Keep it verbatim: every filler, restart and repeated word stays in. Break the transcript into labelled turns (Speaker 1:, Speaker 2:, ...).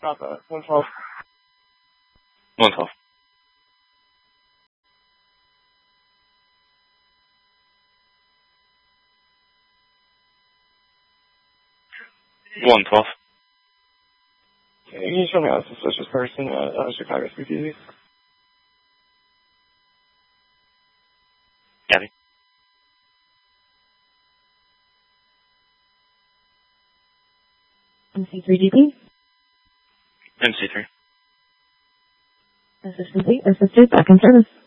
Speaker 1: Stop at one twelve.
Speaker 2: one twelve. one twelve.
Speaker 1: Okay, can you show me a suspicious person at uh, Chicago Speakeasy?
Speaker 2: Gabby.
Speaker 3: M C three G P.
Speaker 2: M C three.
Speaker 3: Assistant assisted back in service.